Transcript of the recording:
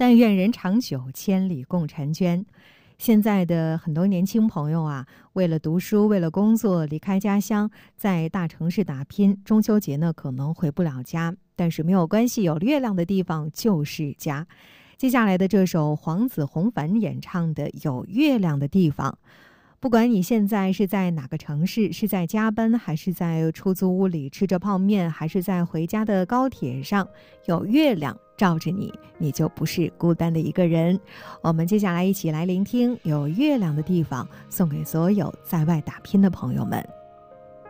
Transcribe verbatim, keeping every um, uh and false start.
但愿人长久，千里共婵娟。现在的很多年轻朋友啊，为了读书，为了工作，离开家乡，在大城市打拼。中秋节呢，可能回不了家，但是没有关系，有月亮的地方就是家。接下来的这首黄子弘凡演唱的《有月亮的地方》，不管你现在是在哪个城市，是在加班，还是在出租屋里吃着泡面，还是在回家的高铁上，有月亮照着你，你就不是孤单的一个人。我们接下来一起来聆听《有月亮的地方》，送给所有在外打拼的朋友们。